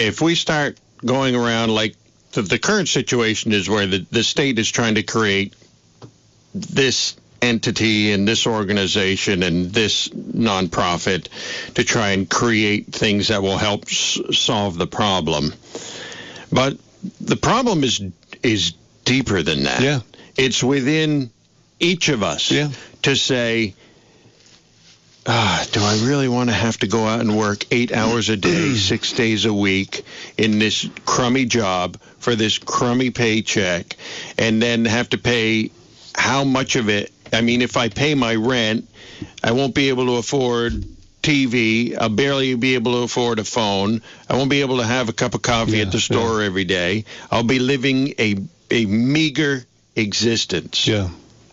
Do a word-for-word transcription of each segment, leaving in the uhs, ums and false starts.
if we start going around like the, the current situation is where the, the state is trying to create this entity and this organization and this nonprofit to try and create things that will help s- solve the problem. But the problem is is deeper than that. Yeah. It's within each of us yeah. to say, ah, do I really want to have to go out and work eight hours a day, six days a week in this crummy job for this crummy paycheck, and then have to pay how much of it? I mean, if I pay my rent, I won't be able to afford T V. I'll barely be able to afford a phone. I won't be able to have a cup of coffee yeah, at the store yeah. every day. I'll be living a a meager existence. Yeah.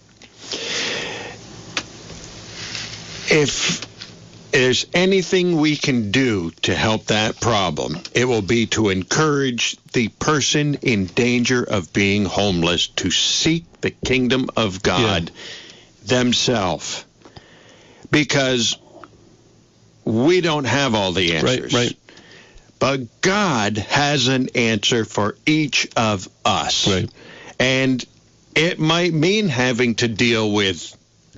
If there's anything we can do to help that problem, it will be to encourage the person in danger of being homeless to seek the kingdom of God yeah. themselves. Because we don't have all the answers. Right, right. But God has an answer for each of us. Right. And it might mean having to deal with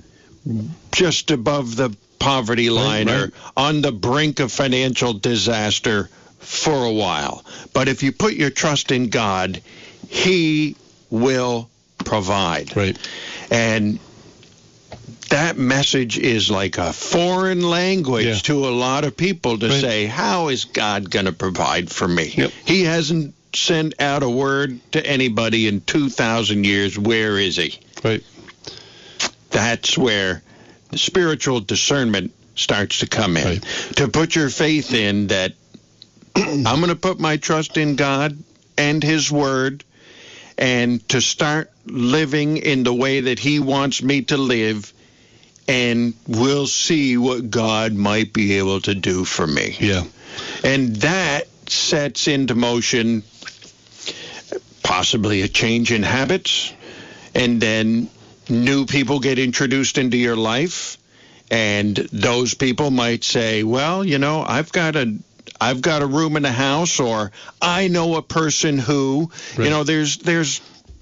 just above the poverty line right, right. or on the brink of financial disaster for a while. But if you put your trust in God, He will provide. Right. And that message is like a foreign language yeah. to a lot of people to right. say, how is God going to provide for me? Yep. He hasn't sent out a word to anybody in two thousand years. Where is He? Right. That's where the spiritual discernment starts to come in. Right. To put your faith in that I'm going to put my trust in God and His Word, and to start living in the way that He wants me to live, and we'll see what God might be able to do for me. Yeah. And that sets into motion possibly a change in habits, and then new people get introduced into your life, and those people might say, well, you know, I've got a I've got a room in the house, or I know a person who, right. you know, there's there's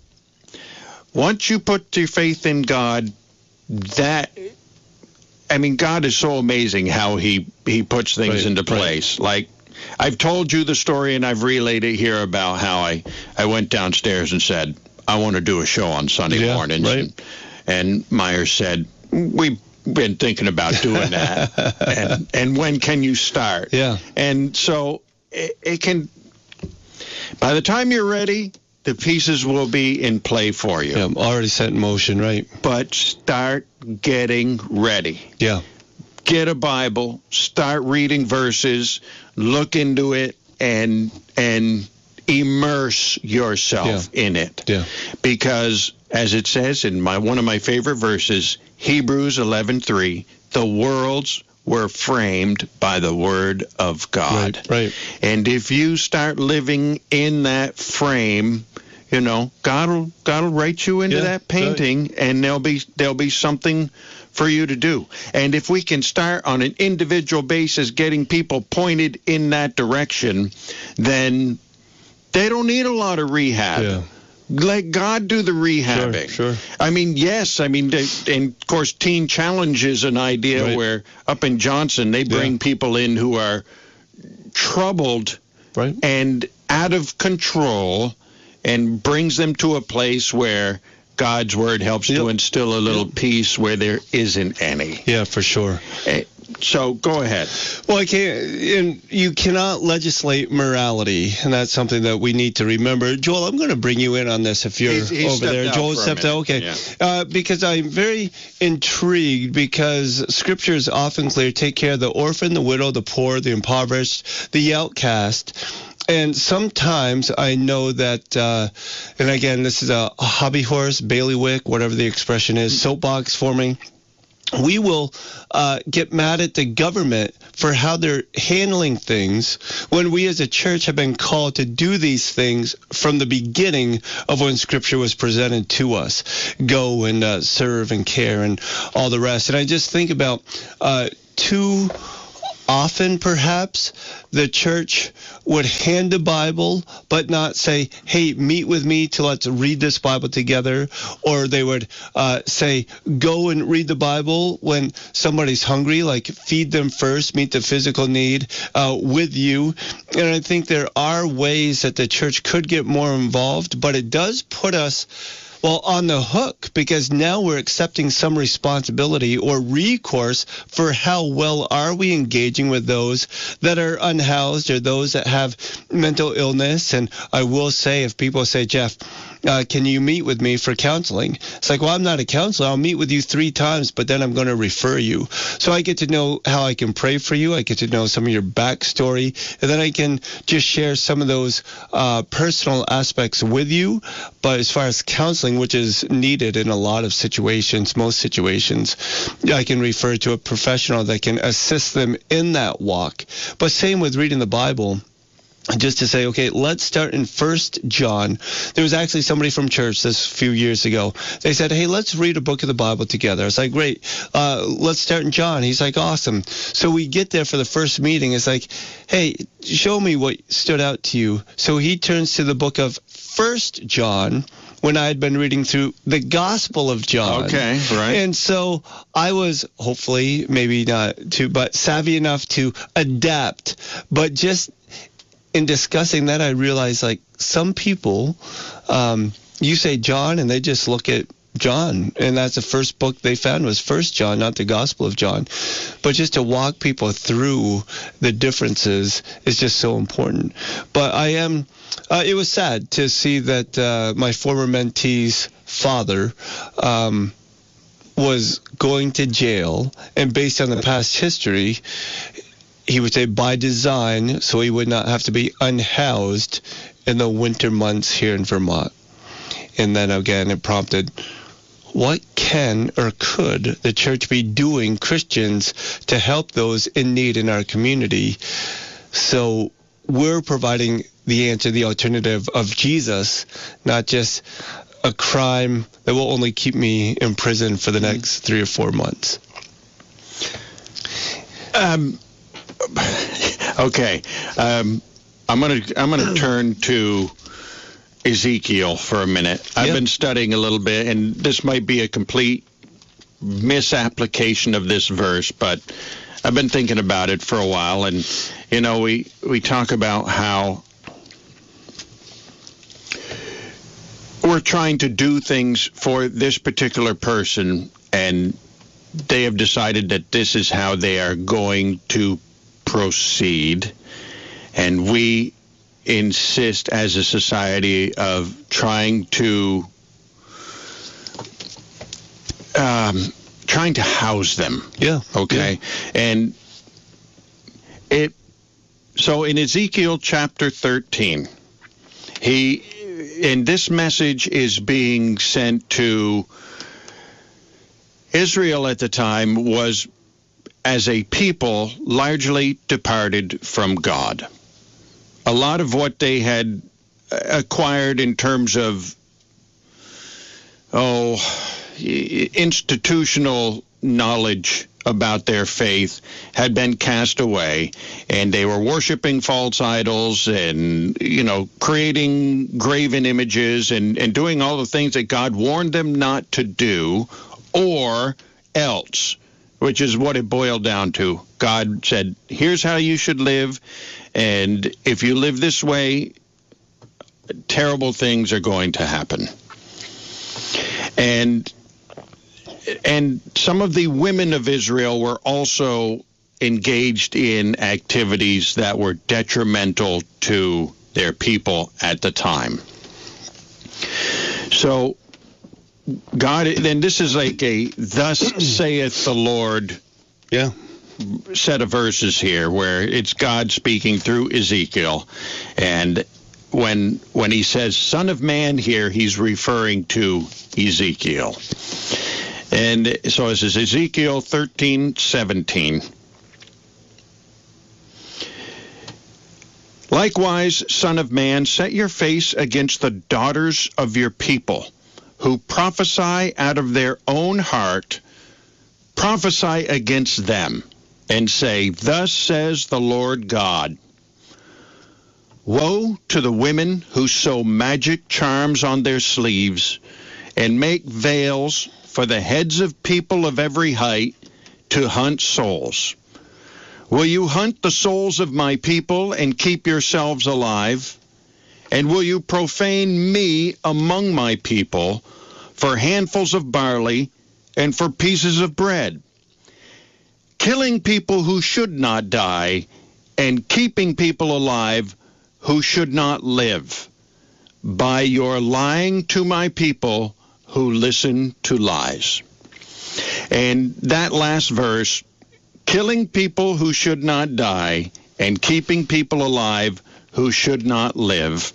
once you put your faith in God, that I mean, God is so amazing how he he puts things right. into place. Right. Like, I've told you the story and I've relayed it here about how I, I went downstairs and said, I want to do a show on Sunday yeah, mornings. Right. And, and Myers said, we've been thinking about doing that. and, and when can you start? Yeah. And so it, it can, by the time you're ready, the pieces will be in play for you. Yeah, already set in motion, right? But start getting ready. Yeah. Get a Bible, start reading verses, look into it, and and immerse yourself yeah. in it. Yeah. Because, as it says in my one of my favorite verses, Hebrews eleven three, the worlds were framed by the word of God. Right, right. And if you start living in that frame, you know, God will God will write you into yeah, that painting, right. and there'll be there'll be something for you to do. And if we can start on an individual basis getting people pointed in that direction, then they don't need a lot of rehab. Yeah. Let God do the rehabbing. Sure, sure. I mean, yes, I mean, they, and of course, Teen Challenge is an idea right. where up in Johnson, they bring yeah. people in who are troubled right. and out of control, and brings them to a place where God's word helps yep. to instill a little yep. peace where there isn't any. Yeah, for sure. So go ahead. Well, I can't, and you cannot legislate morality, and that's something that we need to remember. Joel, I'm going to bring you in on this if you're he's, he's over there. Joel stepped out. Okay. Yeah. Uh, because I'm very intrigued because Scripture is often clear. Take care of the orphan, the widow, the poor, the impoverished, the outcast. And sometimes I know that, uh, and again, this is a hobby horse, bailiwick, whatever the expression is, soapbox forming. We will uh, get mad at the government for how they're handling things when we as a church have been called to do these things from the beginning of when Scripture was presented to us. Go and uh, serve and care and all the rest. And I just think about uh, two often perhaps the church would hand the Bible but not say, hey, meet with me to let's read this Bible together, or they would uh, say, go and read the Bible when somebody's hungry, like feed them first, meet the physical need uh, with you. And I think there are ways that the church could get more involved, but it does put us well, on the hook, because now we're accepting some responsibility or recourse for how well are we engaging with those that are unhoused or those that have mental illness. And I will say, if people say, Jeff, uh, can you meet with me for counseling? It's like, well, I'm not a counselor. I'll meet with you three times, but then I'm going to refer you. So I get to know how I can pray for you. I get to know some of your backstory, and then I can just share some of those uh, personal aspects with you. But as far as counseling, which is needed in a lot of situations, most situations, I can refer to a professional that can assist them in that walk. But same with reading the Bible. Just to say, okay, let's start in First John. There was actually somebody from church this few years ago. They said, hey, let's read a book of the Bible together. It's like, great. Uh, let's start in John. He's like, awesome. So we get there for the first meeting. It's like, hey, show me what stood out to you. So he turns to the book of First John, when I had been reading through the Gospel of John. Okay, right. And so I was hopefully, maybe not too, but savvy enough to adapt. But just in discussing that, I realized, like, some people, um, you say John, and they just look at John, and that's the first book they found was First John, not the Gospel of John. But just to walk people through the differences is just so important. But I am, uh, it was sad to see that uh, my former mentee's father um, was going to jail, and based on the past history, he would say by design, so he would not have to be unhoused in the winter months here in Vermont. And then again, it prompted, what can or could the church be doing, Christians, to help those in need in our community? So we're providing the answer, the alternative of Jesus, not just a crime that will only keep me in prison for the next three or four months. Um. Okay, um, I'm gonna I'm gonna turn to Ezekiel for a minute. I've yep. been studying a little bit, and this might be a complete misapplication of this verse, but I've been thinking about it for a while. And you know, we we talk about how we're trying to do things for this particular person, and they have decided that this is how they are going to proceed, and we insist as a society of trying to um, trying to house them. Yeah. Okay. Yeah. And it. So in Ezekiel chapter thirteen, he, and this message is being sent to Israel at the time, was as a people largely departed from God. A lot of what they had acquired in terms of, oh, institutional knowledge about their faith had been cast away, and they were worshiping false idols and, you know, creating graven images and, and doing all the things that God warned them not to do, or else, which is what it boiled down to. God said, here's how you should live, and if you live this way, terrible things are going to happen. And and some of the women of Israel were also engaged in activities that were detrimental to their people at the time. So God, then this is like a thus saith the Lord yeah. set of verses here, where it's God speaking through Ezekiel. And when when he says son of man here, he's referring to Ezekiel. And so this is Ezekiel thirteen seventeen. Likewise, son of man, set your face against the daughters of your people, who prophesy out of their own heart, prophesy against them. and say, "Thus says the Lord God, woe to the women who sew magic charms on their sleeves and make veils for the heads of people of every height to hunt souls. Will you hunt the souls of my people and keep yourselves alive? And will you profane me among my people for handfuls of barley and for pieces of bread? Killing people who should not die and keeping people alive who should not live, by your lying to my people who listen to lies." And that last verse, killing people who should not die and keeping people alive who should not live,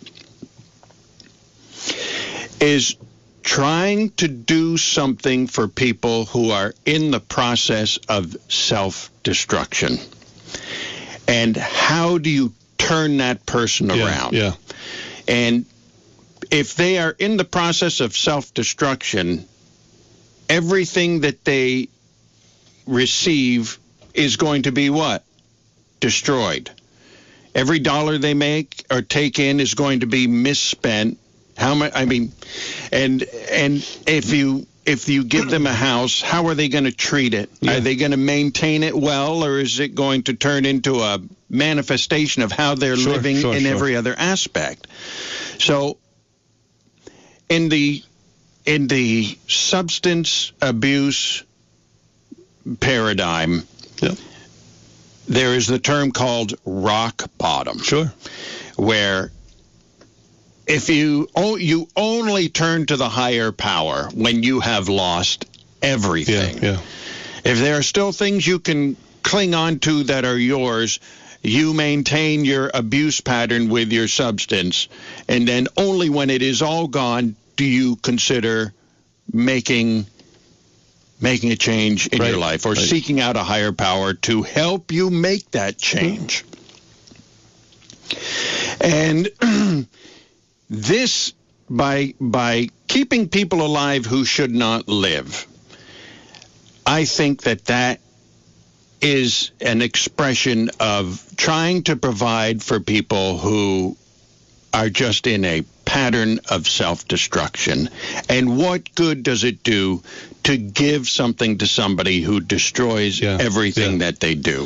is trying to do something for people who are in the process of self-destruction. And how do you turn that person yeah, around? Yeah. And if they are in the process of self-destruction, everything that they receive is going to be what? Destroyed. Every dollar they make or take in is going to be misspent. How much? I mean, and and if you if you give them a house, how are they going to treat it? Yeah. Are they going to maintain it well, or is it going to turn into a manifestation of how they're sure, living sure, in sure. every other aspect? So, in the in the substance abuse paradigm, yeah. there is the term called rock bottom. Sure. Where if you oh, you only turn to the higher power when you have lost everything. Yeah, yeah. If there are still things you can cling on to that are yours, you maintain your abuse pattern with your substance, and then only when it is all gone do you consider making making a change in right, your life or right. seeking out a higher power to help you make that change. Mm-hmm. And this, by by keeping people alive who should not live, I think that that is an expression of trying to provide for people who are just in a pattern of self-destruction. And what good does it do to give something to somebody who destroys yeah, everything yeah. that they do?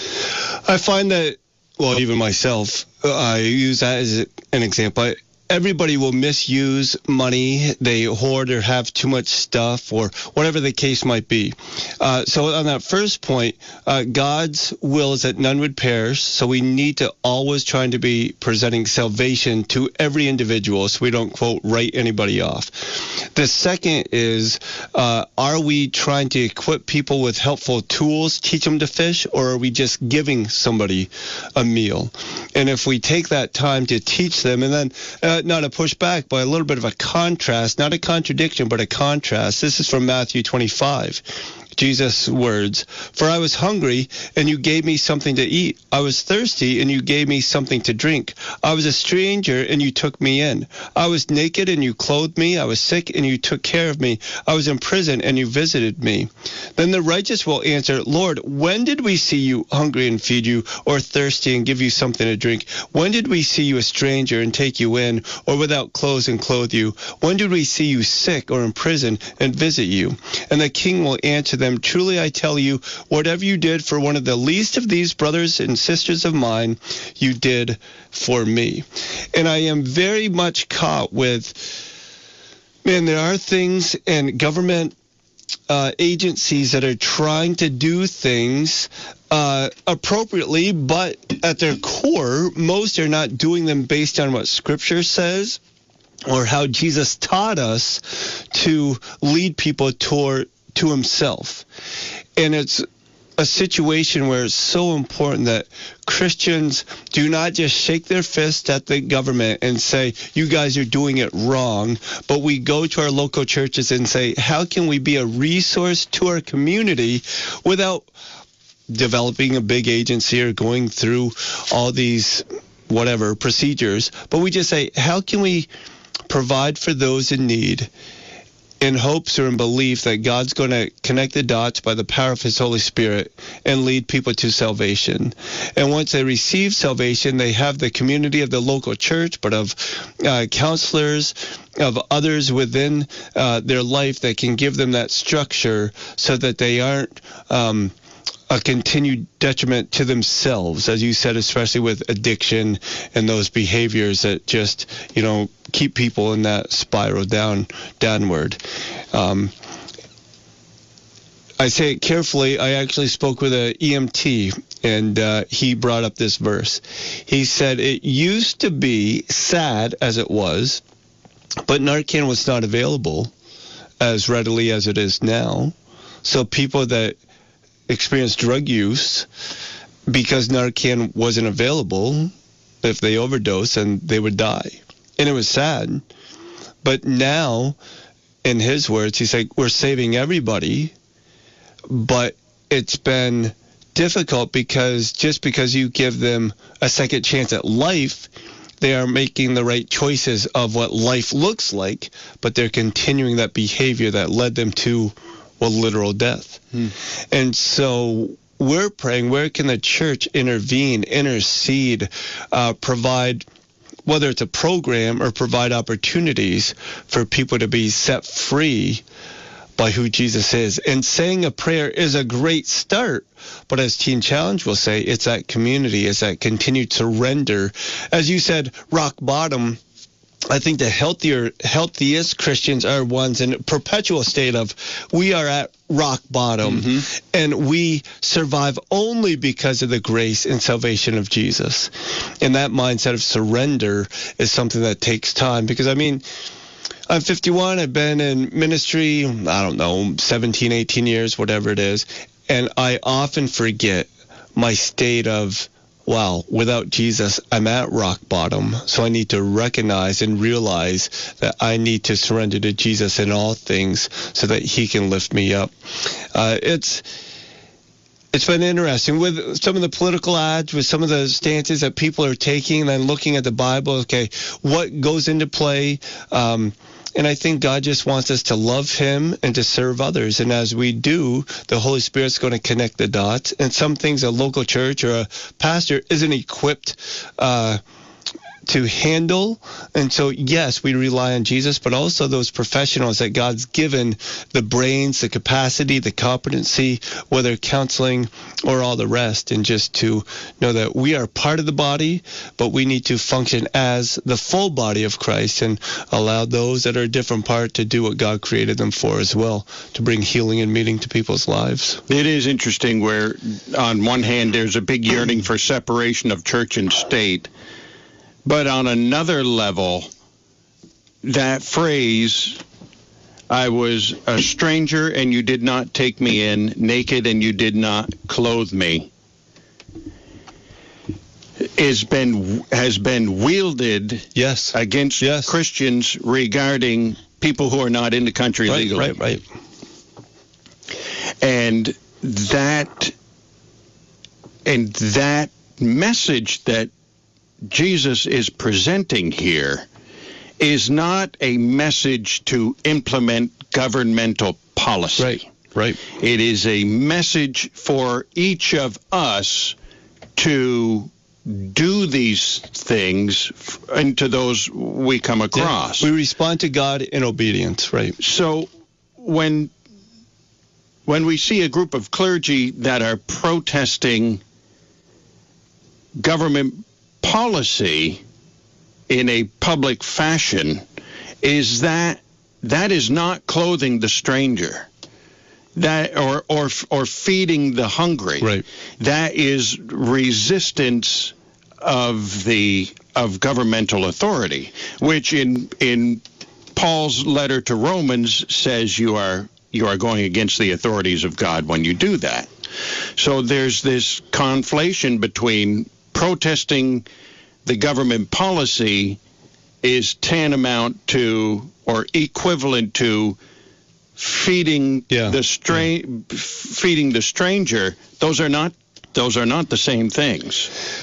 I find that, well, even myself, I use that as an example. I, Everybody will misuse money. They hoard or have too much stuff or whatever the case might be. Uh, so on that first point, uh, God's will is that none would perish. So we need to always try to be presenting salvation to every individual so we don't, quote, write anybody off. The second is, uh, are we trying to equip people with helpful tools, teach them to fish, or are we just giving somebody a meal? And if we take that time to teach them, and then uh, not a pushback, but a little bit of a contrast, not a contradiction, but a contrast. This is from Matthew twenty-five. Jesus' words, "For I was hungry, and you gave me something to eat. I was thirsty, and you gave me something to drink. I was a stranger, and you took me in. I was naked, and you clothed me. I was sick, and you took care of me. I was in prison, and you visited me." Then the righteous will answer, "Lord, when did we see you hungry and feed you, or thirsty and give you something to drink? When did we see you a stranger and take you in, or without clothes and clothe you? When did we see you sick or in prison and visit you?" And the king will answer them, "Truly I tell you, whatever you did for one of the least of these brothers and sisters of mine, you did for me." And I am very much caught with, man, there are things in government uh, agencies that are trying to do things uh, appropriately, but at their core, most are not doing them based on what Scripture says or how Jesus taught us to lead people toward to himself. And it's a situation where it's so important that Christians do not just shake their fist at the government and say, "You guys are doing it wrong," but we go to our local churches and say, how can we be a resource to our community without developing a big agency or going through all these whatever procedures, but we just say, how can we provide for those in need in hopes or in belief that God's going to connect the dots by the power of his Holy Spirit and lead people to salvation. And once they receive salvation, they have the community of the local church, but of uh, counselors, of others within uh, their life that can give them that structure so that they aren't um, a continued detriment to themselves, as you said, especially with addiction and those behaviors that just, you know, keep people in that spiral down, downward. Um, I say it carefully. I actually spoke with an E M T, and uh, he brought up this verse. He said, it used to be sad as it was, but Narcan was not available as readily as it is now. So people that experienced drug use, because Narcan wasn't available, if they overdose, and they would die. And it was sad. But now, in his words, he's like, we're saving everybody, but it's been difficult because just because you give them a second chance at life, they are making the right choices of what life looks like, but they're continuing that behavior that led them to, well, literal death. Hmm. And so we're praying, where can the church intervene, intercede, uh, provide, whether it's a program or provide opportunities for people to be set free by who Jesus is. And saying a prayer is a great start, but as Teen Challenge will say, it's that community, it's that continued surrender. As you said, rock bottom. I think the healthier, healthiest Christians are ones in a perpetual state of, we are at rock bottom, mm-hmm. and we survive only because of the grace and salvation of Jesus. And that mindset of surrender is something that takes time, because, I mean, I'm fifty-one. I've been in ministry, I don't know, seventeen, eighteen years, whatever it is. And I often forget my state of, wow, without Jesus, I'm at rock bottom. So I need to recognize and realize that I need to surrender to Jesus in all things so that he can lift me up. Uh, it's It's been interesting with some of the political ads, with some of the stances that people are taking, and then looking at the Bible, okay, what goes into play? Um, and I think God just wants us to love him and to serve others. And as we do, the Holy Spirit's going to connect the dots. And some things a local church or a pastor isn't equipped uh to handle. And so, yes, we rely on Jesus, but also those professionals that God's given the brains, the capacity, the competency, whether counseling or all the rest, and just to know that we are part of the body, but we need to function as the full body of Christ and allow those that are a different part to do what God created them for as well, to bring healing and meaning to people's lives. It is interesting where, on one hand, there's a big yearning for separation of church and state. But on another level, that phrase, I was a stranger and you did not take me in, naked and you did not clothe me, is been, has been wielded yes. against yes. Christians regarding people who are not in the country right, legally. Right, right. And that, and that message that Jesus is presenting here is not a message to implement governmental policy. Right, right. It is a message for each of us to do these things and to those we come across. Yeah, we respond to God in obedience, right? So when when we see a group of clergy that are protesting government policy in a public fashion, is that that is not clothing the stranger, that or or or feeding the hungry. Right. That is resistance of the of governmental authority, which in in Paul's letter to Romans says you are you are going against the authorities of God when you do that. So there's this conflation between protesting the government policy is tantamount to or equivalent to feeding yeah. the stra- yeah. feeding the stranger. Those are not those are not the same things.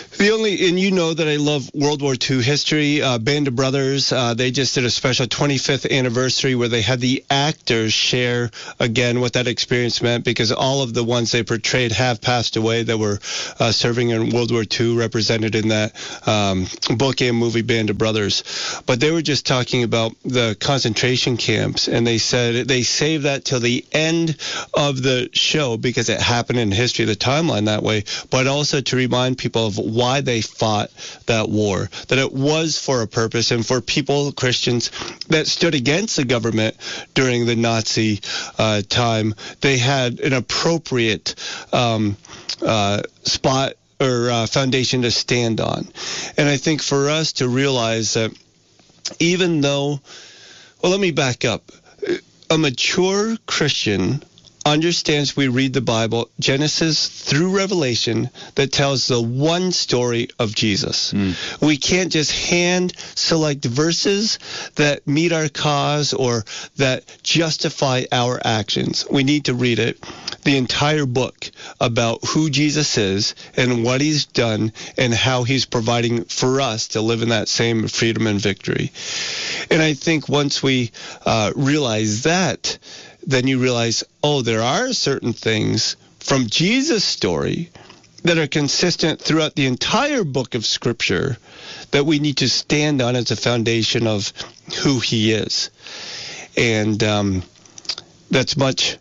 The only, and you know that I love World War Two history. Uh, Band of Brothers, uh, they just did a special twenty-fifth anniversary where they had the actors share again what that experience meant, because all of the ones they portrayed have passed away that were uh, serving in World War Two, represented in that um, book and movie Band of Brothers. But they were just talking about the concentration camps, and they said they saved that till the end of the show because it happened in history, the timeline that way, but also to remind people of why they fought that war, that it was for a purpose, and for people, Christians, that stood against the government during the Nazi uh, time, they had an appropriate um, uh, spot or uh, foundation to stand on. And I think for us to realize that even though, well, let me back up. A mature Christian understands we read the Bible, Genesis through Revelation, that tells the one story of Jesus. Mm. We can't just hand select verses that meet our cause or that justify our actions. We need to read it, the entire book, about who Jesus is and what he's done and how he's providing for us to live in that same freedom and victory. And I think once we uh, realize that, then you realize, oh, there are certain things from Jesus' story that are consistent throughout the entire book of Scripture that we need to stand on as a foundation of who he is. And um, that's much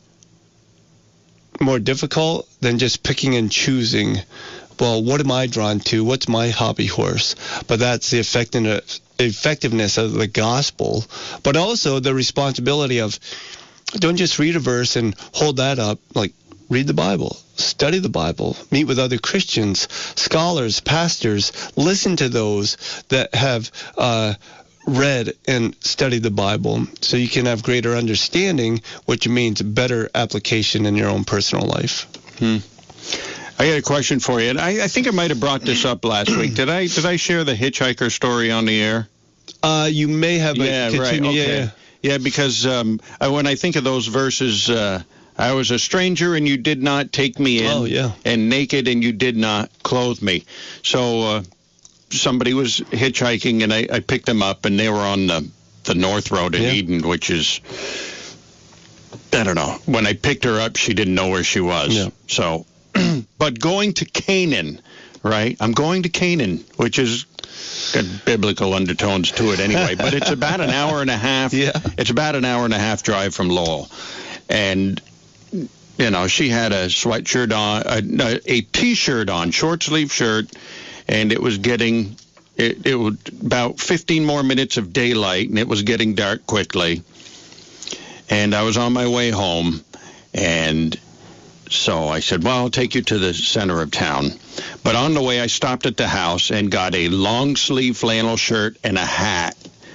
more difficult than just picking and choosing, well, what am I drawn to? What's my hobby horse? But that's the effectiveness, effectiveness of the gospel, but also the responsibility of, don't just read a verse and hold that up. Like, read the Bible, study the Bible, meet with other Christians, scholars, pastors, listen to those that have uh, read and studied the Bible so you can have greater understanding, which means better application in your own personal life. Hmm. I got a question for you, and I, I think I might have brought this up last week. Did I did I share the hitchhiker story on the air? Uh, you may have. Yeah, right. Okay. Yeah, yeah. Yeah, because um, I, when I think of those verses, uh, I was a stranger and you did not take me in, oh, yeah. and naked and you did not clothe me. So uh, somebody was hitchhiking and I, I picked them up, and they were on the, the North Road in yeah. Eden, which is, I don't know. When I picked her up, she didn't know where she was. Yeah. So, but going to Canaan, right? I'm going to Canaan, which is got biblical undertones to it anyway, but it's about an hour and a half. Yeah. It's about an hour and a half drive from Lowell. And, you know, she had a sweatshirt on, a, a T-shirt on, short sleeve shirt, and it was getting, it, it was about fifteen more minutes of daylight, and it was getting dark quickly. And I was on my way home, and so I said, well, I'll take you to the center of town. But on the way, I stopped at the house and got a long-sleeve flannel shirt and a hat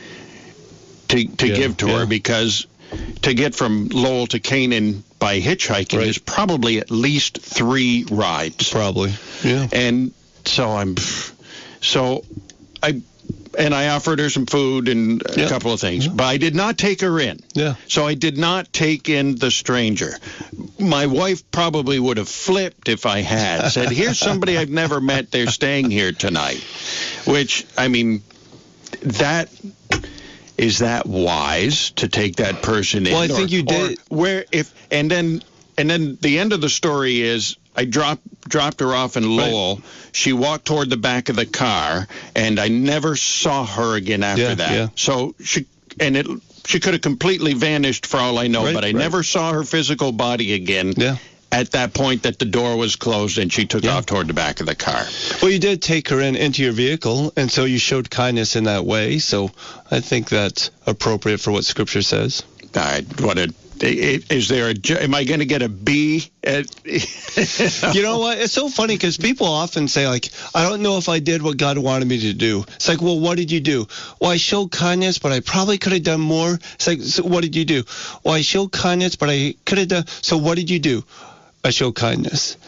to to yeah, give to yeah. her, because to get from Lowell to Canaan by hitchhiking right. is probably at least three rides. Probably, yeah. And so I'm, so I, and I offered her some food and a yeah. couple of things, yeah. but I did not take her in. Yeah. So I did not take in the stranger. My wife probably would have flipped if I had. Said, here's somebody I've never met. They're staying here tonight. Which, I mean, that, is that wise to take that person in? Well, I think or, you did. Where if, and then, and then the end of the story is, I dropped dropped her off in Lowell. Right. She walked toward the back of the car, and I never saw her again after yeah, that. Yeah. So she and it she could have completely vanished for all I know, right, but I right. never saw her physical body again. Yeah. At that point that the door was closed and she took yeah. off toward the back of the car. Well, you did take her in into your vehicle, and so you showed kindness in that way. So I think that's appropriate for what Scripture says. I, what a Is there a, am I going to get a B? At, you know what? It's so funny because people often say, like, I don't know if I did what God wanted me to do. It's like, well, what did you do? Well, I showed kindness, but I probably could have done more. It's like, so what did you do? Well, I showed kindness, but I could have done, so what did you do? I showed kindness.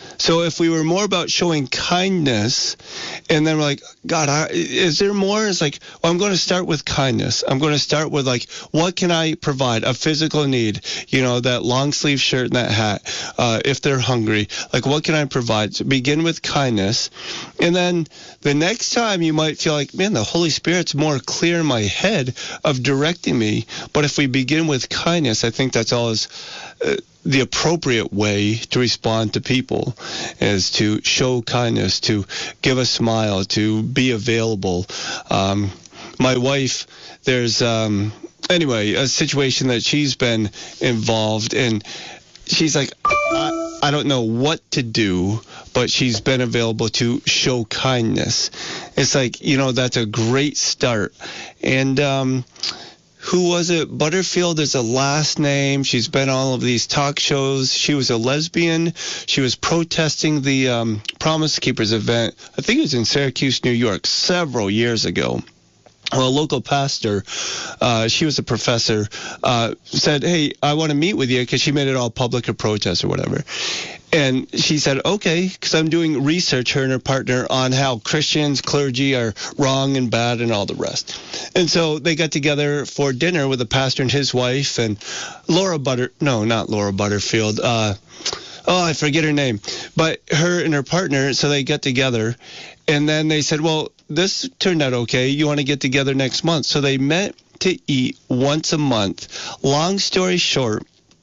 So if we were more about showing kindness, and then we're like, God, I, is there more? It's like, well, I'm going to start with kindness. I'm going to start with, like, what can I provide? A physical need, you know, that long sleeve shirt and that hat, uh, if they're hungry. Like, what can I provide? So begin with kindness. And then the next time you might feel like, man, the Holy Spirit's more clear in my head of directing me. But if we begin with kindness, I think that's always uh, the appropriate way to respond to people, is to show kindness, to give a smile, to be available. Um, my wife, there's, um, anyway, a situation that she's been involved in. She's like, I, I don't know what to do, but she's been available to show kindness. It's like, you know, that's a great start. And, um, who was it? Butterfield is a last name. She's been on all of these talk shows. She was a lesbian. She was protesting the um, Promise Keepers event. I think it was in Syracuse, New York, several years ago. Well, a local pastor, uh, she was a professor, uh, said, hey, I want to meet with you, because she made it all public, a protest or whatever. And she said, okay, because I'm doing research, her and her partner, on how Christians, clergy are wrong and bad and all the rest. And so they got together for dinner with the pastor and his wife, and Laura Butter, no, not Laura Butterfield, uh, oh, I forget her name, but her and her partner, so they got together, and then they said, well, this turned out okay. You want to get together next month? So they met to eat once a month. Long story short,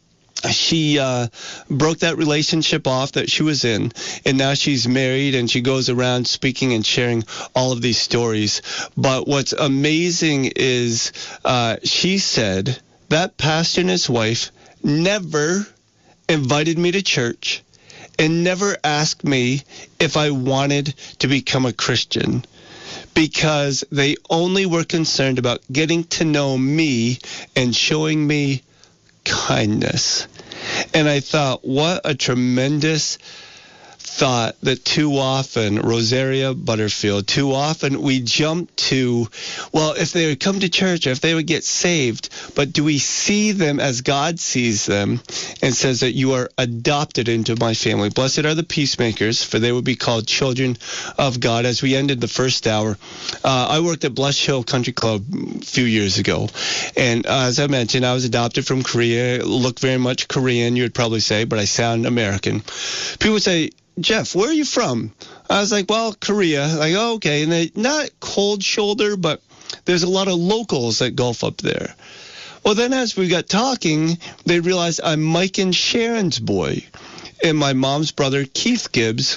she uh, broke that relationship off that she was in, and now she's married, and she goes around speaking and sharing all of these stories. But what's amazing is uh, she said that pastor and his wife never invited me to church and never asked me if I wanted to become a Christian, because they only were concerned about getting to know me and showing me kindness. And I thought, what a tremendous thought that too often, Rosaria Butterfield, too often we jump to, well, if they would come to church, or if they would get saved, but do we see them as God sees them and says that you are adopted into my family? Blessed are the peacemakers, for they would be called children of God. As we ended the first hour, uh, I worked at Blush Hill Country Club a few years ago, and uh, as I mentioned, I was adopted from Korea, look very much Korean, you would probably say, but I sound American. People would say, Jeff, where are you from? I was like, well, Korea. Like, oh, okay. And they, not cold shoulder, but there's a lot of locals that golf up there. Well, then as we got talking, they realized I'm Mike and Sharon's boy. And my mom's brother, Keith Gibbs,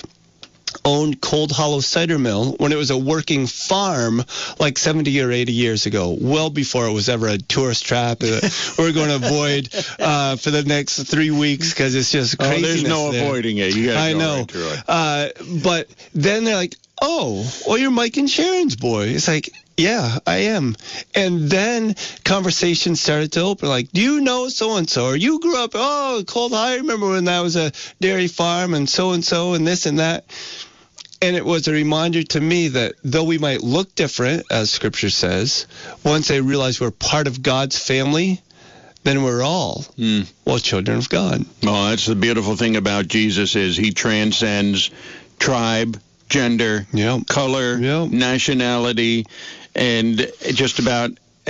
owned Cold Hollow Cider Mill when it was a working farm like seventy or eighty years ago, well before it was ever a tourist trap uh, we're going to avoid uh, for the next three weeks because it's just craziness. Oh, there's no there. avoiding it. You gotta I go know. Right through it. Uh, but then they're like, oh, well, you're Mike and Sharon's boy. It's like, yeah, I am. And then conversations started to open, like, do you know so-and-so? Or you grew up, oh, Cold High, I remember when that was a dairy farm and so-and-so and this and that. And it was a reminder to me that though we might look different, as Scripture says, once they realize we're part of God's family, then we're all, mm. well, children of God. Well, that's the beautiful thing about Jesus is he transcends tribe, gender, yep. color, yep. nationality, and just about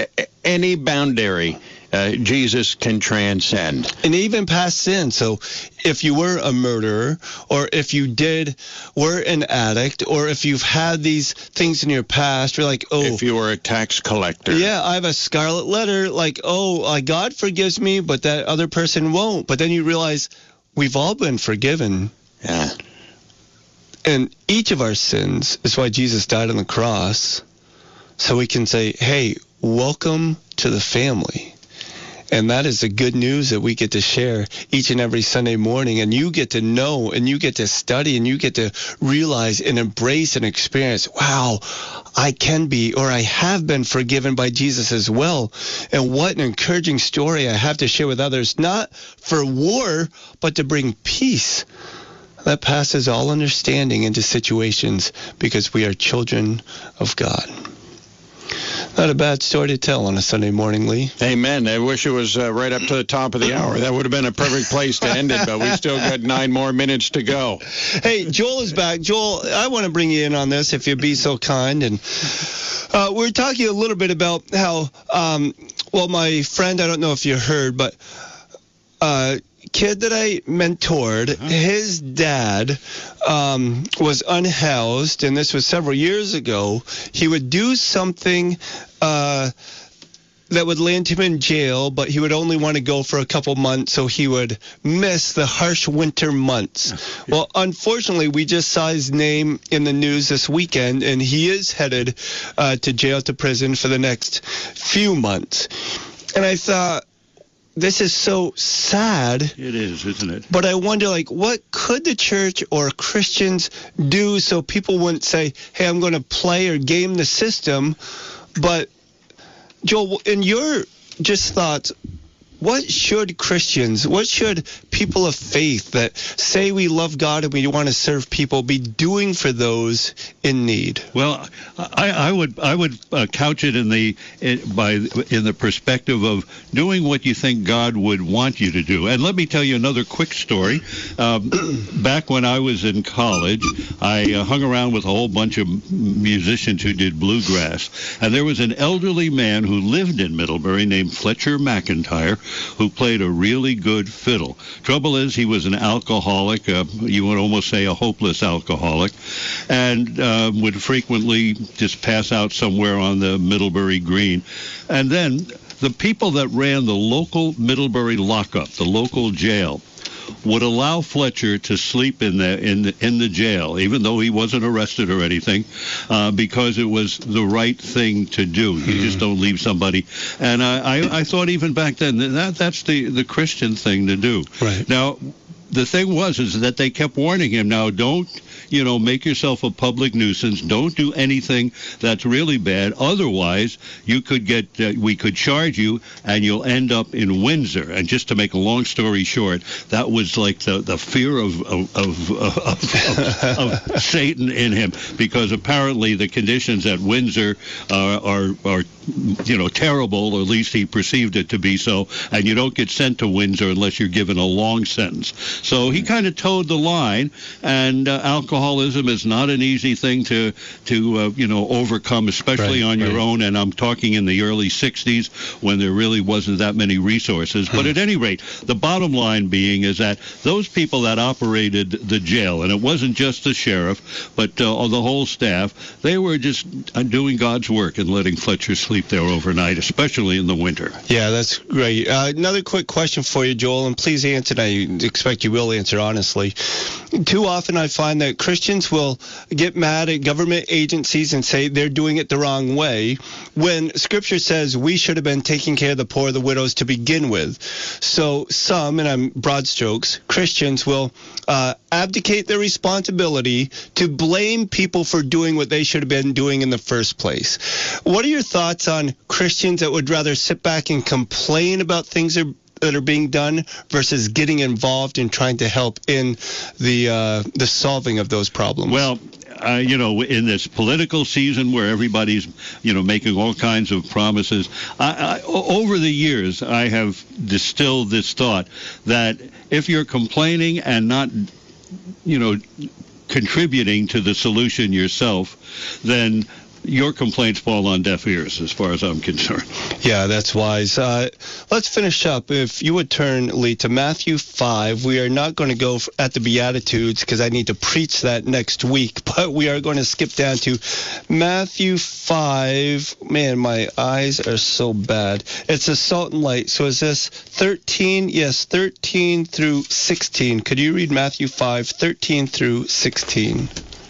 any boundary. Uh, Jesus can transcend. And even past sin. So if you were a murderer, or if you did, were an addict, or if you've had these things in your past, you're like, oh. If you were a tax collector. Yeah, I have a scarlet letter, like, oh, uh, God forgives me, but that other person won't. But then you realize we've all been forgiven. Yeah. And each of our sins is why Jesus died on the cross. So we can say, hey, welcome to the family. And that is the good news that we get to share each and every Sunday morning. And you get to know, and you get to study, and you get to realize and embrace and experience, wow, I can be, or I have been forgiven by Jesus as well. And what an encouraging story I have to share with others, not for war, but to bring peace that passes all understanding into situations, because we are children of God. Not a bad story to tell on a Sunday morning, Lee. Amen. I wish it was uh, right up to the top of the hour. That would have been a perfect place to end it, but we still got nine more minutes to go. Hey, Joel is back. Joel, I want to bring you in on this, if you'd be so kind. And uh, we're talking a little bit about how, um, well, my friend, I don't know if you heard, but uh kid that I mentored, uh-huh. his dad um, was unhoused, and this was several years ago. He would do something uh, that would land him in jail, but he would only want to go for a couple months, so he would miss the harsh winter months. Yeah. Well, unfortunately, we just saw his name in the news this weekend, and he is headed uh, to jail, to prison for the next few months. And I thought, this is so sad. It is, isn't it? But I wonder, like, what could the church or Christians do so people wouldn't say, hey, I'm going to play or game the system? But, Joel, in your just thoughts, what should Christians, what should people of faith that say we love God and we want to serve people be doing for those in need? Well, I, I would I would uh, couch it in the in, by in the perspective of doing what you think God would want you to do. And let me tell you another quick story. Um, back when I was in college, I uh, hung around with a whole bunch of musicians who did bluegrass, and there was an elderly man who lived in Middlebury named Fletcher McIntyre, who played a really good fiddle. Trouble is, he was an alcoholic, uh, you would almost say a hopeless alcoholic, and uh, would frequently just pass out somewhere on the Middlebury Green. And then the people that ran the local Middlebury lockup, the local jail, would allow Fletcher to sleep in the in the, in the jail, even though he wasn't arrested or anything, uh, because it was the right thing to do. You mm-hmm. just don't leave somebody. And I, I, I thought even back then that that's the, the Christian thing to do. Right. Now, the thing was is that they kept warning him, now don't, you know, make yourself a public nuisance. Don't do anything that's really bad. Otherwise, you could get, uh, we could charge you, and you'll end up in Windsor. And just to make a long story short, that was like the, the fear of of, of, of, of, of Satan in him, because apparently the conditions at Windsor are, are, are, you know, terrible, or at least he perceived it to be so, and you don't get sent to Windsor unless you're given a long sentence. So he kind of towed the line, and uh, alcoholism is not an easy thing to, to uh, you know, overcome, especially right, on your right. own, and I'm talking in the early sixties when there really wasn't that many resources. But at any rate, the bottom line being is that those people that operated the jail, and it wasn't just the sheriff, but uh, the whole staff, they were just doing God's work and letting Fletcher sleep there overnight, especially in the winter. Yeah, that's great. Uh, another quick question for you, Joel, and please answer, and I expect you will answer honestly. Too often I find that Christians will get mad at government agencies and say they're doing it the wrong way, when Scripture says we should have been taking care of the poor, the widows to begin with. So some, and I'm broad strokes, Christians will uh, abdicate their responsibility to blame people for doing what they should have been doing in the first place. What are your thoughts on Christians that would rather sit back and complain about things that are that are being done versus getting involved in trying to help in the uh, the solving of those problems? Well, uh, you know, in this political season where everybody's, you know, making all kinds of promises, I, I, over the years I have distilled this thought that if you're complaining and not, you know, contributing to the solution yourself, then your complaints fall on deaf ears, as far as I'm concerned. Yeah, that's wise. Uh, let's finish up. If you would turn, Lee, to Matthew five. We are not going to go at the Beatitudes because I need to preach that next week, but we are going to skip down to Matthew five. Man, my eyes are so bad. It's a salt and light. So is this thirteen? Yes, thirteen through sixteen. Could you read Matthew five, thirteen through sixteen?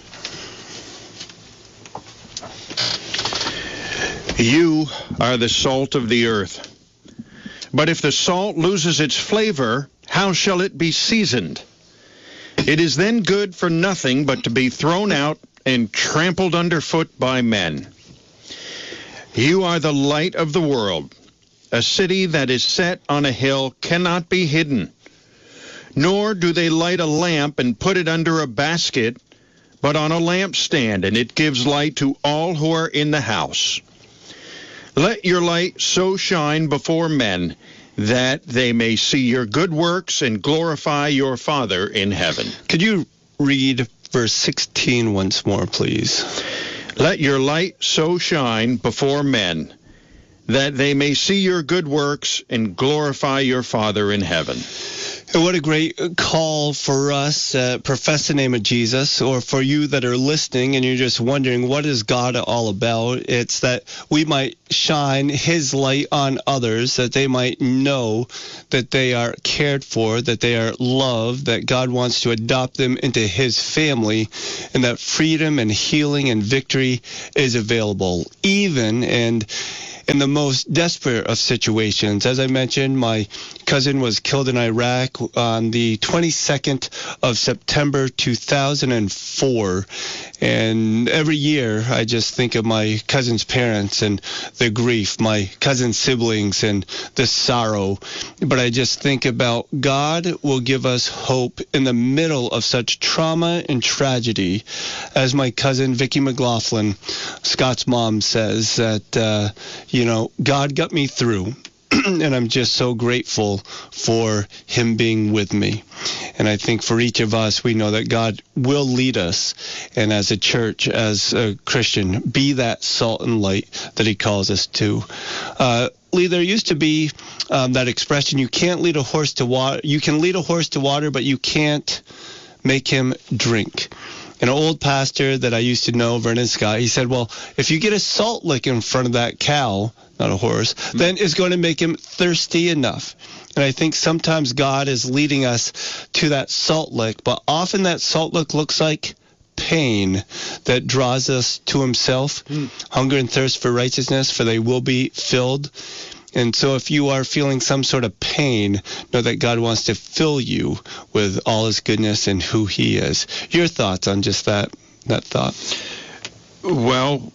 You are the salt of the earth. But if the salt loses its flavor, how shall it be seasoned? It is then good for nothing but to be thrown out and trampled underfoot by men. You are the light of the world. A city that is set on a hill cannot be hidden. Nor do they light a lamp and put it under a basket, but on a lampstand, and it gives light to all who are in the house. Let your light so shine before men that they may see your good works and glorify your Father in heaven. Could you read verse sixteen once more, please? Let your light so shine before men that they may see your good works and glorify your Father in heaven. And what a great call for us that profess the name of Jesus, or for you that are listening and you're just wondering, what is God all about? It's that we might shine his light on others, that they might know that they are cared for, that they are loved, that God wants to adopt them into his family, and that freedom and healing and victory is available, even and in the most desperate of situations. As I mentioned, my cousin was killed in Iraq on the twenty-second of September two thousand four. And every year I just think of my cousin's parents and the grief, my cousin's siblings and the sorrow. But I just think about God will give us hope in the middle of such trauma and tragedy. As my cousin Vicki McLaughlin, Scott's mom, says that, uh, you know, God got me through. And I'm just so grateful for him being with me. And I think for each of us, we know that God will lead us. And as a church, as a Christian, be that salt and light that he calls us to. Uh, Lee, there used to be um, that expression, you can't lead a horse to water. You can lead a horse to water, but you can't make him drink. An old pastor that I used to know, Vernon Scott, he said, well, if you get a salt lick in front of that cow, not a horse, mm-hmm. then it's going to make him thirsty enough. And I think sometimes God is leading us to that salt lick, but often that salt lick looks like pain that draws us to himself. Mm. Hunger and thirst for righteousness, for they will be filled. And so if you are feeling some sort of pain, know that God wants to fill you with all his goodness and who he is. Your thoughts on just that that thought? Well,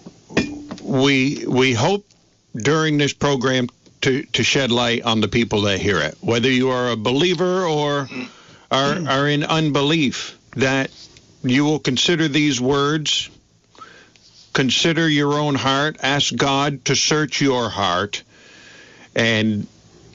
we we hope during this program to, to shed light on the people that hear it, whether you are a believer or are, are in unbelief, that you will consider these words, consider your own heart, ask God to search your heart, and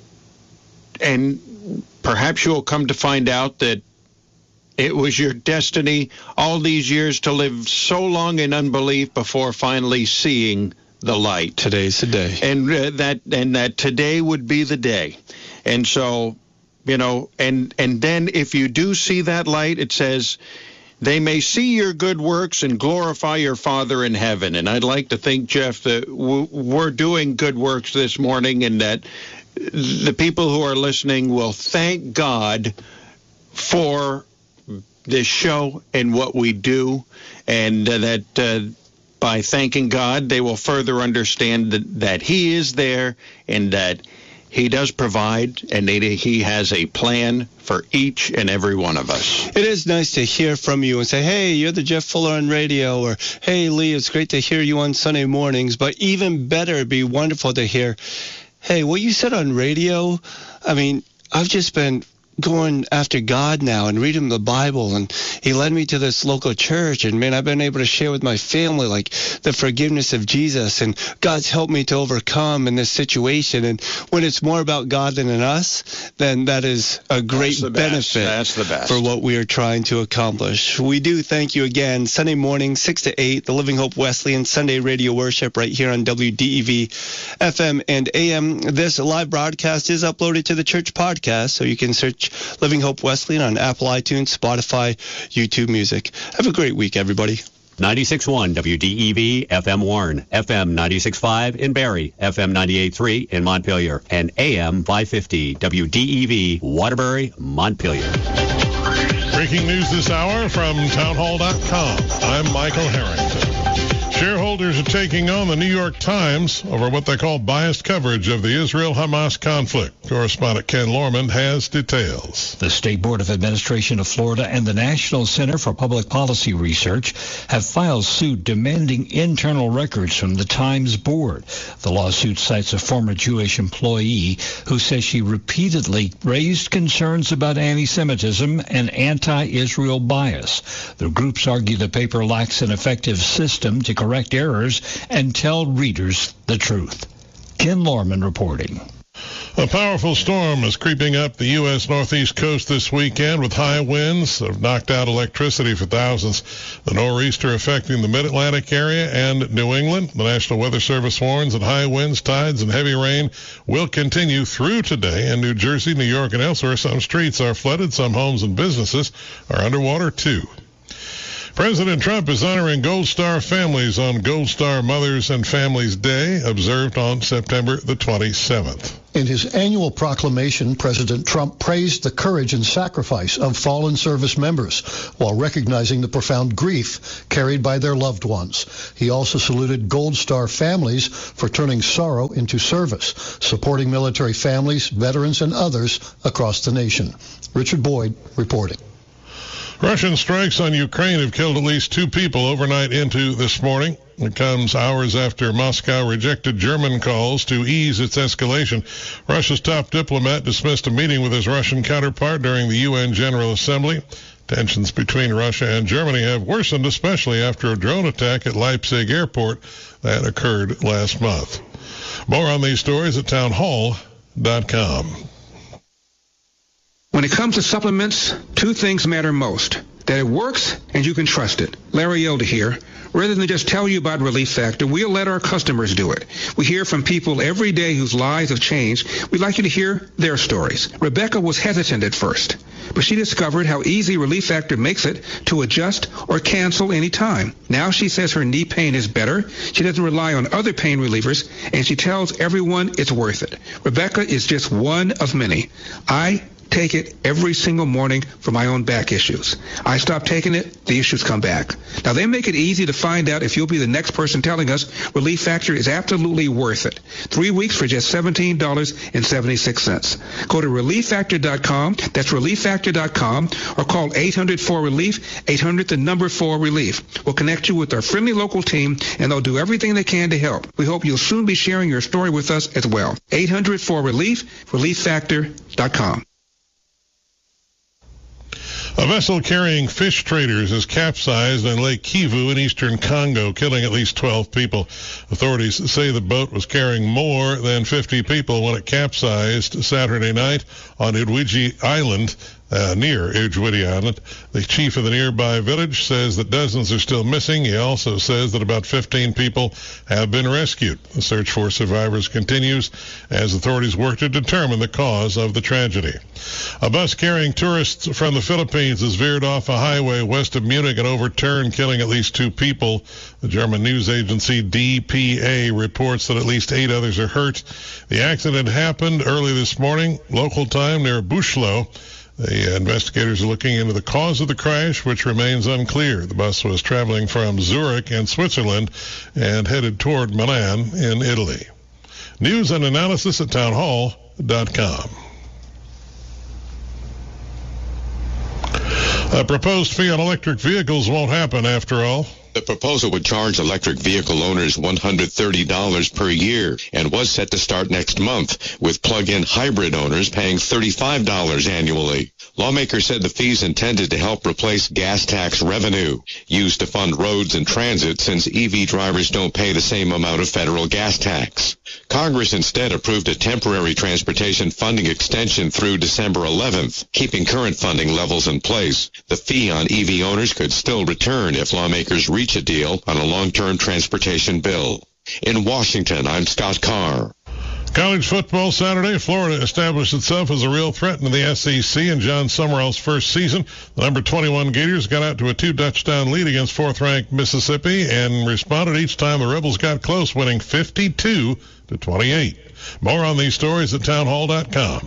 and perhaps you'll come to find out that it was your destiny all these years to live so long in unbelief before finally seeing the light. Today's the day. And uh, that and that today would be the day. And so, you know, and and then if you do see that light, it says, they may see your good works and glorify your Father in heaven. And I'd like to think, Jeff, that we're doing good works this morning, and that the people who are listening will thank God for this show and what we do, and uh, that uh, by thanking God, they will further understand that, that he is there and that he does provide, and he has a plan for each and every one of us. It is nice to hear from you and say, hey, you're the Jeff Fuller on radio, or hey, Lee, it's great to hear you on Sunday mornings. But even better, it'd be wonderful to hear, hey, what you said on radio, I mean, I've just been going after God now and reading the Bible, and he led me to this local church, and man, I've been able to share with my family like the forgiveness of Jesus, and God's helped me to overcome in this situation. And when it's more about God than in us, then that is a great benefit That's the best. for what we are trying to accomplish. We do thank you again. Sunday morning, six to eight, the Living Hope Wesleyan Sunday Radio Worship right here on W D E V F M and A M. This live broadcast is uploaded to the church podcast, so you can search Living Hope Wesleyan on Apple iTunes, Spotify, YouTube Music. Have a great week, everybody. ninety-six point one W D E V F M Warren, F M ninety-six point five in Barrie, F M ninety-eight point three in Montpelier, and A M five fifty W D E V Waterbury, Montpelier. Breaking news this hour from townhall dot com. I'm Michael Harrington. Shareholders are taking on the New York Times over what they call biased coverage of the Israel-Hamas conflict. Correspondent Ken Lorman has details. The State Board of Administration of Florida and the National Center for Public Policy Research have filed suit demanding internal records from the Times board. The lawsuit cites a former Jewish employee who says she repeatedly raised concerns about anti-Semitism and anti-Israel bias. The groups argue the paper lacks an effective system to correct errors and tell readers the truth. Ken Lorman reporting. A powerful storm is creeping up the U S northeast coast this weekend with high winds that have knocked out electricity for thousands. The nor'easter affecting the mid-Atlantic area and New England. The National Weather Service warns that high winds, tides, and heavy rain will continue through today in New Jersey, New York, and elsewhere. Some streets are flooded. Some homes and businesses are underwater, too. President Trump is honoring Gold Star families on Gold Star Mothers and Families Day, observed on September the twenty-seventh. In his annual proclamation, President Trump praised the courage and sacrifice of fallen service members while recognizing the profound grief carried by their loved ones. He also saluted Gold Star families for turning sorrow into service, supporting military families, veterans, and others across the nation. Richard Boyd reporting. Russian strikes on Ukraine have killed at least two people overnight into this morning. It comes hours after Moscow rejected German calls to ease its escalation. Russia's top diplomat dismissed a meeting with his Russian counterpart during the U N General Assembly. Tensions between Russia and Germany have worsened, especially after a drone attack at Leipzig Airport that occurred last month. More on these stories at townhall dot com. When it comes to supplements, two things matter most. That it works and you can trust it. Larry Elder here. Rather than just tell you about Relief Factor, we'll let our customers do it. We hear from people every day whose lives have changed. We'd like you to hear their stories. Rebecca was hesitant at first, but she discovered how easy Relief Factor makes it to adjust or cancel any time. Now she says her knee pain is better. She doesn't rely on other pain relievers, and she tells everyone it's worth it. Rebecca is just one of many. I take it every single morning for my own back issues. I stop taking it, the issues come back. Now, they make it easy to find out if you'll be the next person telling us Relief Factor is absolutely worth it. Three weeks for just seventeen dollars and seventy-six cents. Go to relief factor dot com, that's relief factor dot com, or call eight hundred four relief, eight hundred the number four relief. We'll connect you with our friendly local team, and they'll do everything they can to help. We hope you'll soon be sharing your story with us as well. eight hundred four relief, relief factor dot com. A vessel carrying fish traders is capsized in Lake Kivu in eastern Congo, killing at least twelve people. Authorities say the boat was carrying more than fifty people when it capsized Saturday night on Idwiji Island, uh, near Idwiji Island. The chief of the nearby village says that dozens are still missing. He also says that about fifteen people have been rescued. The search for survivors continues as authorities work to determine the cause of the tragedy. A bus carrying tourists from the Philippines has veered off a highway west of Munich and overturned, killing at least two people. The German news agency D P A reports that at least eight others are hurt. The accident happened early this morning, local time, near Buschlo. The investigators are looking into the cause of the crash, which remains unclear. The bus was traveling from Zurich in Switzerland and headed toward Milan in Italy. News and analysis at townhall dot com. A proposed fee on electric vehicles won't happen after all. The proposal would charge electric vehicle owners one hundred thirty dollars per year and was set to start next month, with plug-in hybrid owners paying thirty-five dollars annually. Lawmakers said the fees intended to help replace gas tax revenue used to fund roads and transit, since E V drivers don't pay the same amount of federal gas tax. Congress instead approved a temporary transportation funding extension through December eleventh, keeping current funding levels in place. The fee on E V owners could still return if lawmakers reach a deal on a long-term transportation bill. In Washington, I'm Scott Carr. College football Saturday. Florida established itself as a real threat in the S E C in John Summerall's first season. The number twenty-one Gators got out to a two-touchdown lead against fourth-ranked Mississippi and responded each time the Rebels got close, winning fifty-two to twenty-eight. More on these stories at townhall dot com.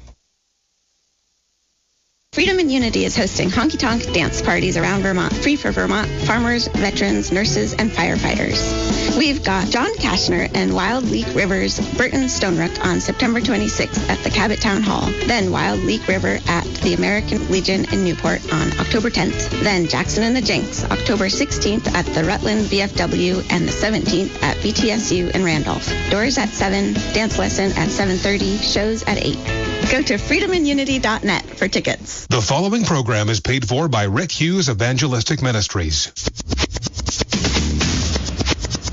Freedom and Unity is hosting honky-tonk dance parties around Vermont, free for Vermont farmers, veterans, nurses, and firefighters. We've got John Kashner and Wild Leak River's Burton Stonerook on September twenty-sixth at the Cabot Town Hall. Then Wild Leak River at the American Legion in Newport on October tenth. Then Jackson and the Jinx, October sixteenth at the Rutland V F W and the seventeenth at V T S U in Randolph. Doors at seven, dance lesson at seven thirty, shows at eight. Go to freedom and unity dot net for tickets. The following program is paid for by Rick Hughes Evangelistic Ministries.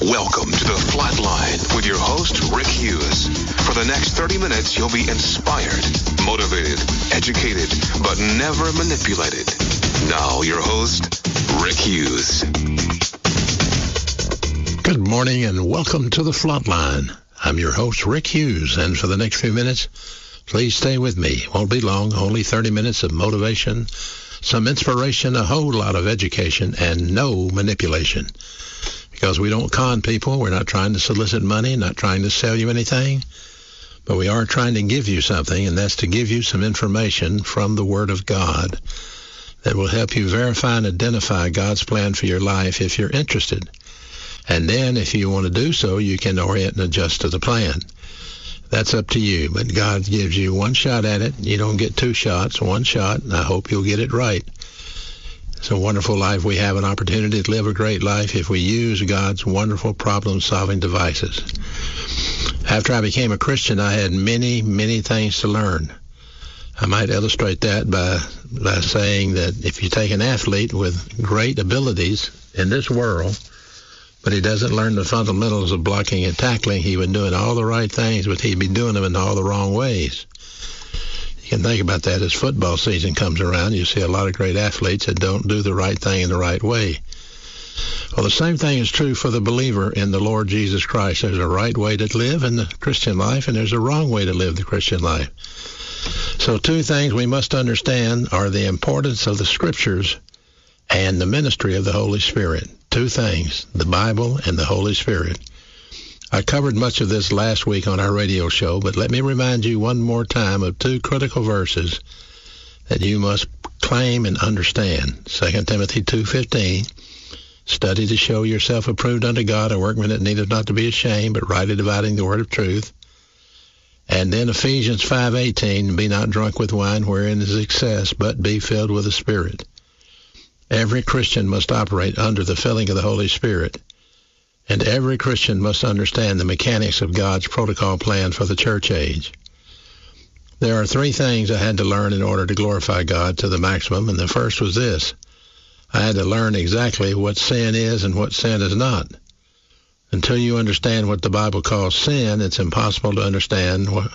Welcome to the Flatline with your host, Rick Hughes. For the next thirty minutes, you'll be inspired, motivated, educated, but never manipulated. Now, your host, Rick Hughes. Good morning and welcome to the Flatline. I'm your host, Rick Hughes, and for the next few minutes, please stay with me. Won't be long, only thirty minutes of motivation, some inspiration, a whole lot of education, and no manipulation. Because we don't con people, we're not trying to solicit money, not trying to sell you anything, but we are trying to give you something, and that's to give you some information from the Word of God that will help you verify and identify God's plan for your life if you're interested. And then if you want to do so, you can orient and adjust to the plan. That's up to you, but God gives you one shot at it. You don't get two shots, one shot, and I hope you'll get it right. It's a wonderful life. We have an opportunity to live a great life if we use God's wonderful problem-solving devices. After I became a Christian, I had many, many things to learn. I might illustrate that by, by saying that if you take an athlete with great abilities in this world, but he doesn't learn the fundamentals of blocking and tackling, he would be doing all the right things, but he'd be doing them in all the wrong ways. You can think about that as football season comes around. You see a lot of great athletes that don't do the right thing in the right way. Well, the same thing is true for the believer in the Lord Jesus Christ. There's a right way to live in the Christian life, and there's a wrong way to live the Christian life. So two things we must understand are the importance of the Scriptures and the ministry of the Holy Spirit. Two things, the Bible and the Holy Spirit. I covered much of this last week on our radio show, but let me remind you one more time of two critical verses that you must claim and understand. Second Timothy two fifteen, study to show yourself approved unto God, a workman that needeth not to be ashamed, but rightly dividing the word of truth. And then Ephesians five eighteen, be not drunk with wine wherein is excess, but be filled with the Spirit. Every Christian must operate under the filling of the Holy Spirit. And every Christian must understand the mechanics of God's protocol plan for the church age. There are three things I had to learn in order to glorify God to the maximum, and the first was this. I had to learn exactly what sin is and what sin is not. Until you understand what the Bible calls sin, it's impossible to understand what,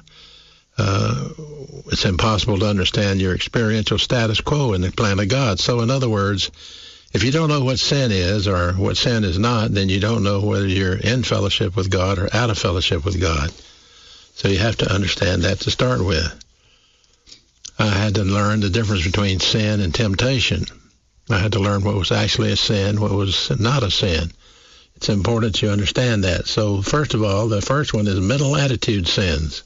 uh, it's impossible to understand your experiential status quo in the plan of God. So in other words, if you don't know what sin is or what sin is not, then you don't know whether you're in fellowship with God or out of fellowship with God. So you have to understand that to start with. I had to learn the difference between sin and temptation. I had to learn what was actually a sin, what was not a sin. It's important you understand that. So first of all, the first one is mental attitude sins.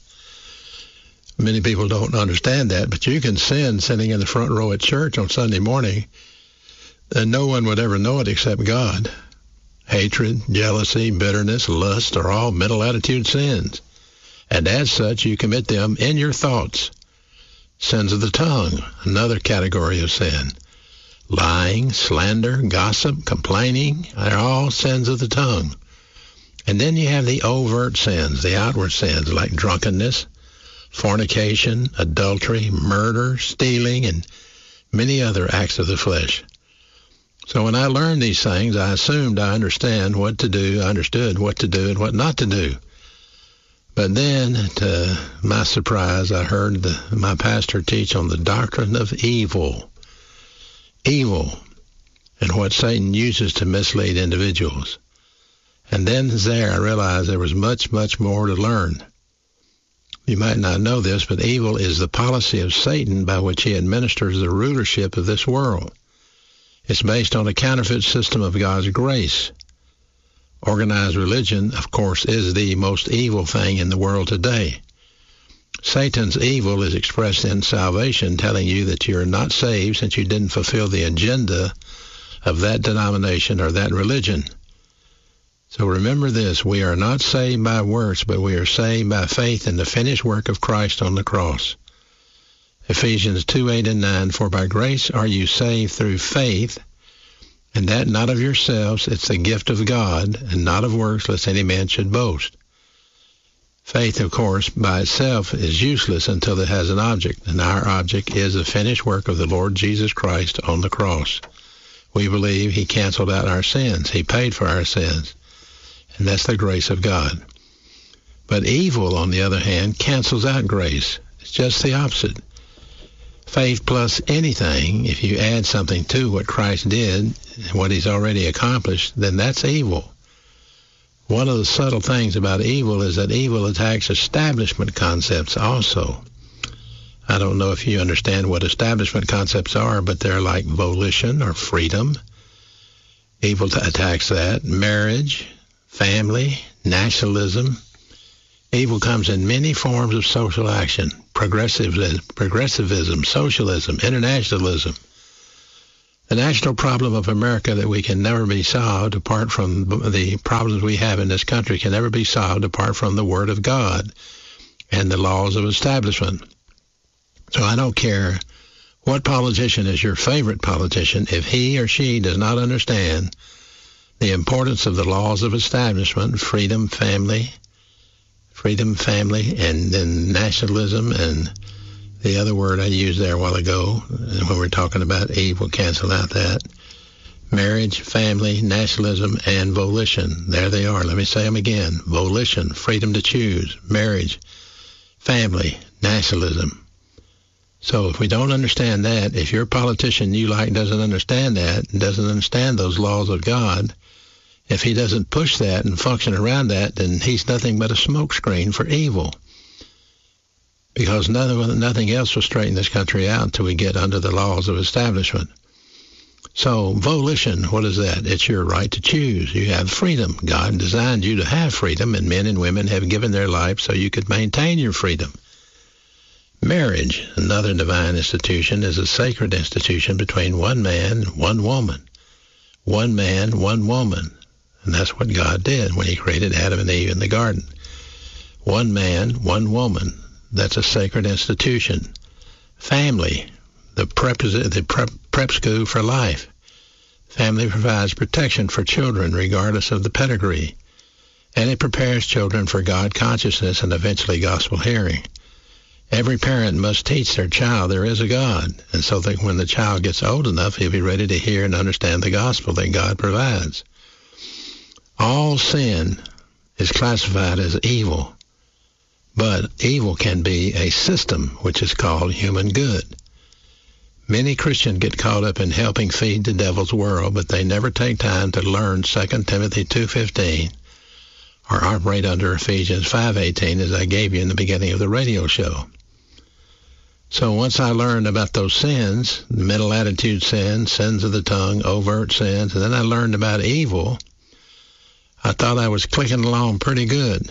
Many people don't understand that, but you can sin sitting in the front row at church on Sunday morning, and no one would ever know it except God. Hatred, jealousy, bitterness, lust are all mental attitude sins. And as such, you commit them in your thoughts. Sins of the tongue, another category of sin. Lying, slander, gossip, complaining are all sins of the tongue. And then you have the overt sins, the outward sins, like drunkenness, fornication, adultery, murder, stealing, and many other acts of the flesh. So when I learned these things, I assumed I understand what to do, I understood what to do and what not to do. But then, to my surprise, I heard the, my pastor teach on the doctrine of evil. Evil, and what Satan uses to mislead individuals. And then there I realized there was much, much more to learn. You might not know this, but evil is the policy of Satan by which he administers the rulership of this world. It's based on a counterfeit system of God's grace. Organized religion, of course, is the most evil thing in the world today. Satan's evil is expressed in salvation, telling you that you're not saved since you didn't fulfill the agenda of that denomination or that religion. So remember this, we are not saved by works, but we are saved by faith in the finished work of Christ on the cross. Ephesians two, eight and nine, for by grace are you saved through faith, and that not of yourselves, it's the gift of God, and not of works, lest any man should boast. Faith, of course, by itself is useless until it has an object, and our object is the finished work of the Lord Jesus Christ on the cross. We believe he canceled out our sins. He paid for our sins. and that's the grace of God. But evil, on the other hand, cancels out grace. It's just the opposite. Faith plus anything, if you add something to what Christ did, what he's already accomplished, then that's evil. One of the subtle things about evil is that evil attacks establishment concepts also. I don't know if you understand what establishment concepts are, but they're like volition or freedom. Evil attacks that. Marriage, family, nationalism. Evil comes in many forms of social action. Progressivism, progressivism, socialism, internationalism. The national problem of America that we can never be solved apart from the problems we have in this country can never be solved apart from the Word of God and the laws of establishment. So I don't care what politician is your favorite politician. If he or she does not understand the importance of the laws of establishment, freedom, family, freedom, family, and then nationalism, and the other word I used there a while ago, when we're talking about evil, cancel out that. Marriage, family, nationalism, and volition. There they are. Let me say them again. Volition, freedom to choose, marriage, family, nationalism. So if we don't understand that, if your politician you like doesn't understand that, doesn't understand those laws of God, if he doesn't push that and function around that, then he's nothing but a smokescreen for evil. Because nothing, nothing else will straighten this country out until we get under the laws of establishment. So volition, what is that? It's your right to choose. You have freedom. God designed you to have freedom, and men and women have given their life so you could maintain your freedom. Marriage, another divine institution, is a sacred institution between one man and one woman. One man, one woman. And that's what God did when he created Adam and Eve in the garden. One man, one woman. That's a sacred institution. Family, the prep, the prep, prep school for life. Family provides protection for children regardless of the pedigree. And it prepares children for God consciousness and eventually gospel hearing. Every parent must teach their child there is a God, and so that when the child gets old enough, he'll be ready to hear and understand the gospel that God provides. All sin is classified as evil, but evil can be a system which is called human good. Many Christians get caught up in helping feed the devil's world, but they never take time to learn Second Timothy two fifteen or operate under Ephesians five eighteen as I gave you in the beginning of the radio show. So once I learned about those sins, the mental attitude sins, sins of the tongue, overt sins, and then I learned about evil, I thought I was clicking along pretty good.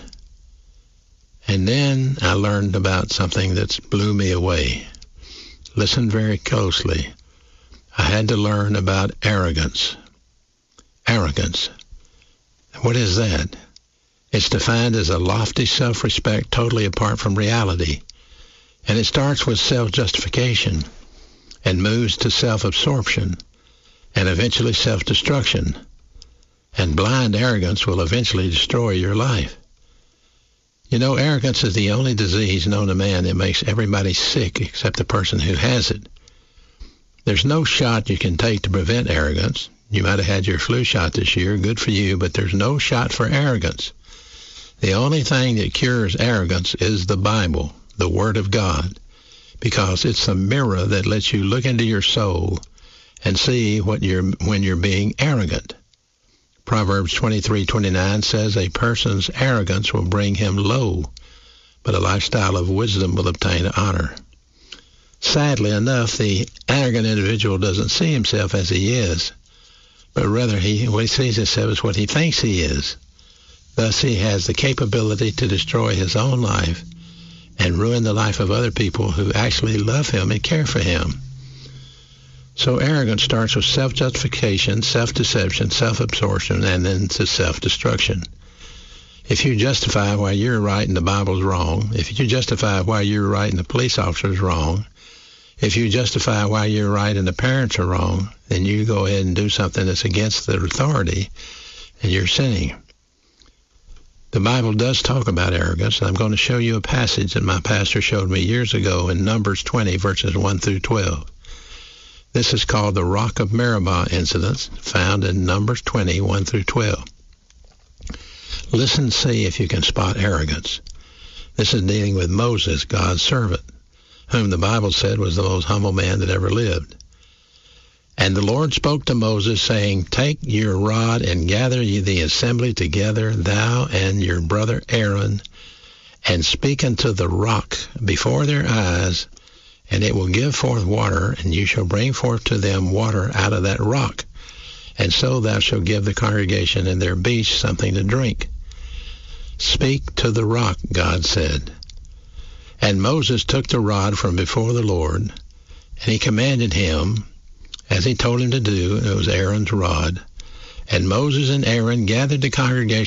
And then I learned about something that blew me away. Listen very closely. I had to learn about arrogance. Arrogance. What is that? It's defined as a lofty self-respect totally apart from reality. And it starts with self-justification and moves to self-absorption and eventually self-destruction. And blind arrogance will eventually destroy your life. You know, arrogance is the only disease known to man that makes everybody sick except the person who has it. There's no shot you can take to prevent arrogance. You might have had your flu shot this year, good for you, but there's no shot for arrogance. The only thing that cures arrogance is the Bible, the Word of God, because it's a mirror that lets you look into your soul and see what you're when you're being arrogant. Proverbs twenty-three twenty-nine says a person's arrogance will bring him low, but a lifestyle of wisdom will obtain honor. Sadly enough, the arrogant individual doesn't see himself as he is, but rather he, what he sees himself as what he thinks he is. Thus he has the capability to destroy his own life and ruin the life of other people who actually love him and care for him. So arrogance starts with self-justification, self-deception, self-absorption, and then to self-destruction. If you justify why you're right and the Bible's wrong, if you justify why you're right and the police officer's wrong, if you justify why you're right and the parents are wrong, then you go ahead and do something that's against the authority, and you're sinning. The Bible does talk about arrogance, and I'm going to show you a passage that my pastor showed me years ago in Numbers twenty, verses one through twelve. This is called the Rock of Meribah incident, found in Numbers twenty, one through twelve. Listen, see if you can spot arrogance. This is dealing with Moses, God's servant, whom the Bible said was the most humble man that ever lived. And the Lord spoke to Moses, saying, Take your rod and gather ye the assembly together, thou and your brother Aaron, and speak unto the rock before their eyes, and it will give forth water, and you shall bring forth to them water out of that rock. And so thou shalt give the congregation and their beasts something to drink. Speak to the rock, God said. And Moses took the rod from before the Lord, and he commanded him, as he told him to do. It was Aaron's rod. And Moses and Aaron gathered the congregation